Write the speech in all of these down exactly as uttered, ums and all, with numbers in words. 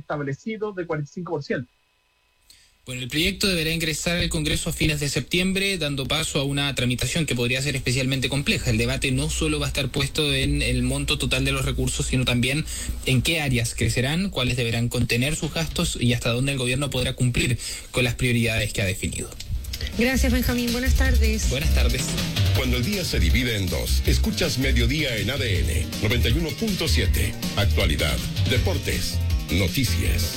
establecido de cuarenta y cinco por ciento. Bueno, el proyecto deberá ingresar al Congreso a fines de septiembre, dando paso a una tramitación que podría ser especialmente compleja. El debate no solo va a estar puesto en el monto total de los recursos, sino también en qué áreas crecerán, cuáles deberán contener sus gastos y hasta dónde el gobierno podrá cumplir con las prioridades que ha definido. Gracias, Benjamín. Buenas tardes. Buenas tardes. Cuando el día se divide en dos, escuchas Mediodía en A D N noventa y uno punto siete. Actualidad, deportes, noticias.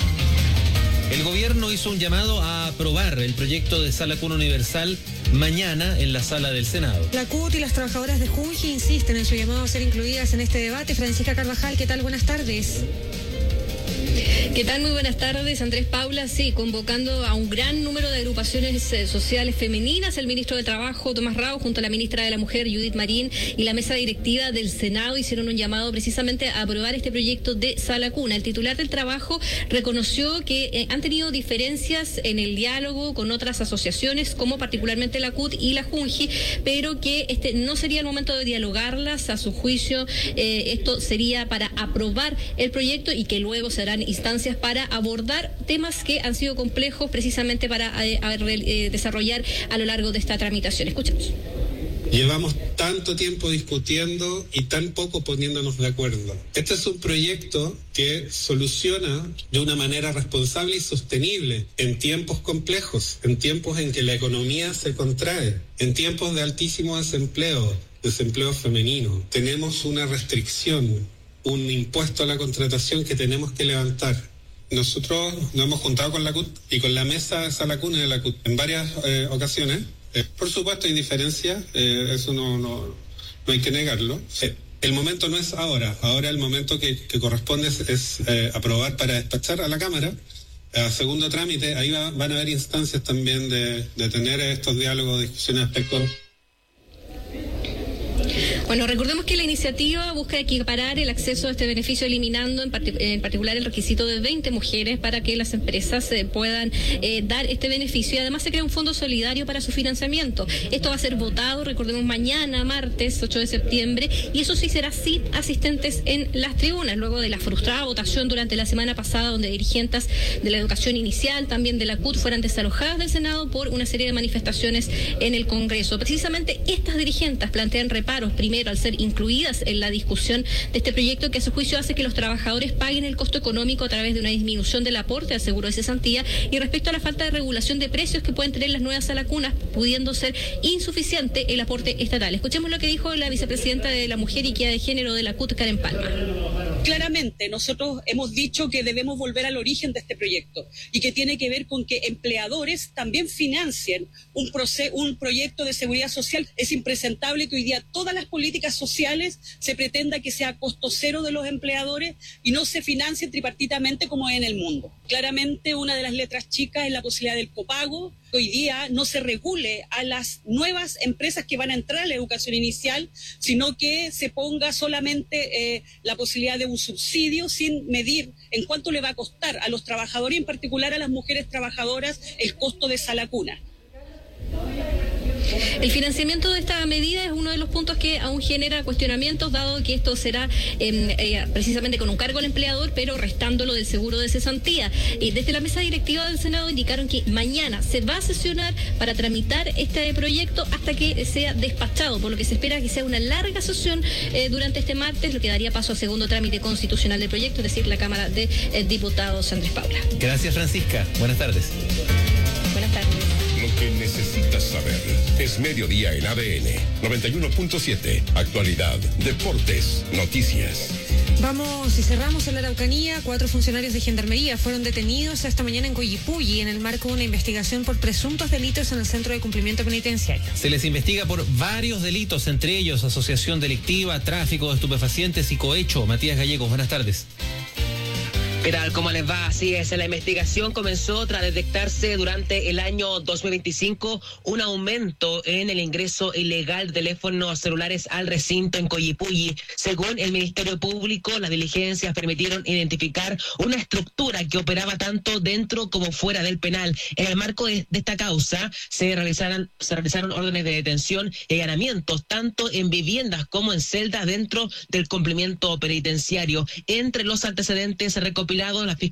El gobierno hizo un llamado a aprobar el proyecto de Sala Cuna Universal mañana en la sala del Senado. La C U T y las trabajadoras de Junji insisten en su llamado a ser incluidas en este debate. Francisca Carvajal, ¿qué tal? Buenas tardes. ¿Qué tal? Muy buenas tardes, Andrés Paula. Sí, convocando a un gran número de agrupaciones eh, sociales femeninas, el ministro de Trabajo, Tomás Rao, junto a la ministra de la Mujer, Judith Marín, y la mesa directiva del Senado hicieron un llamado precisamente a aprobar este proyecto de Sala Cuna. El titular del Trabajo reconoció que eh, han tenido diferencias en el diálogo con otras asociaciones, como particularmente la C U T y la Junji, pero que este no sería el momento de dialogarlas. A su juicio, eh, esto sería para aprobar el proyecto y que luego serán instancias para abordar temas que han sido complejos precisamente para eh, eh, desarrollar a lo largo de esta tramitación. Escuchemos. Llevamos tanto tiempo discutiendo y tan poco poniéndonos de acuerdo. Este es un proyecto que soluciona de una manera responsable y sostenible en tiempos complejos, en tiempos en que la economía se contrae, en tiempos de altísimo desempleo, desempleo femenino. Tenemos una restricción, un impuesto a la contratación que tenemos que levantar. Nosotros nos hemos juntado con la C U T y con la mesa de Sala Cuna de la C U T en varias eh, ocasiones. Eh, por supuesto hay diferencias, eh, eso no, no, no hay que negarlo. Eh, el momento no es ahora, ahora el momento que, que corresponde es, es eh, aprobar para despachar a la Cámara. A segundo trámite, ahí va, van a haber instancias también de, de tener estos diálogos, discusiones aspectos. Bueno, recordemos que la iniciativa busca equiparar el acceso a este beneficio, eliminando en, part- en particular el requisito de veinte mujeres para que las empresas eh, puedan eh, dar este beneficio, y además se crea un fondo solidario para su financiamiento. Esto va a ser votado, recordemos, mañana, martes ocho de septiembre, y eso sí será sin asistentes en las tribunas, luego de la frustrada votación durante la semana pasada, donde dirigentes de la educación inicial, también de la C U T, fueran desalojadas del Senado por una serie de manifestaciones en el Congreso. Precisamente estas dirigentes plantean reparos, primero al ser incluidas en la discusión de este proyecto, que a su juicio hace que los trabajadores paguen el costo económico a través de una disminución del aporte al seguro de cesantía, y respecto a la falta de regulación de precios que pueden tener las nuevas salacunas, pudiendo ser insuficiente el aporte estatal. Escuchemos lo que dijo la vicepresidenta de la Mujer y Equidad de Género de la C U T, Karen Palma. Claramente, nosotros hemos dicho que debemos volver al origen de este proyecto y que tiene que ver con que empleadores también financien un, proce- un proyecto de seguridad social. Es impresentable que hoy día todas las políticas sociales se pretenda que sea costo cero de los empleadores y no se financien tripartitamente como en el mundo. Claramente, una de las letras chicas es la posibilidad del copago. Hoy día no se regule a las nuevas empresas que van a entrar a la educación inicial, sino que se ponga solamente eh, la posibilidad de un subsidio sin medir en cuánto le va a costar a los trabajadores y en particular a las mujeres trabajadoras el costo de Sala Cuna. El financiamiento de esta medida es uno de los puntos que aún genera cuestionamientos, dado que esto será eh, eh, precisamente con un cargo al empleador, pero restándolo del seguro de cesantía. Y desde la mesa directiva del Senado indicaron que mañana se va a sesionar para tramitar este proyecto hasta que sea despachado, por lo que se espera que sea una larga sesión eh, durante este martes, lo que daría paso al segundo trámite constitucional del proyecto, es decir, la Cámara de eh, Diputados. Andrés Paula. Gracias, Francisca. Buenas tardes. Buenas tardes. Lo que necesitas saber es Mediodía en A D N noventa y uno punto siete. Actualidad, deportes, noticias. Vamos y cerramos en la Araucanía. Cuatro funcionarios de Gendarmería fueron detenidos esta mañana en Coyipulli en el marco de una investigación por presuntos delitos en el Centro de Cumplimiento Penitenciario. Se les investiga por varios delitos, entre ellos asociación delictiva, tráfico de estupefacientes y cohecho. Matías Gallegos, buenas tardes. ¿Qué tal? ¿Cómo les va? Así es, la investigación comenzó tras detectarse durante el año dos mil veinticinco un aumento en el ingreso ilegal de teléfonos celulares al recinto en Coyipulli. Según el Ministerio Público, las diligencias permitieron identificar una estructura que operaba tanto dentro como fuera del penal. En el marco de, de esta causa, se realizaron, se realizaron órdenes de detención y allanamientos tanto en viviendas como en celdas dentro del cumplimiento penitenciario. Entre los antecedentes recopilados, la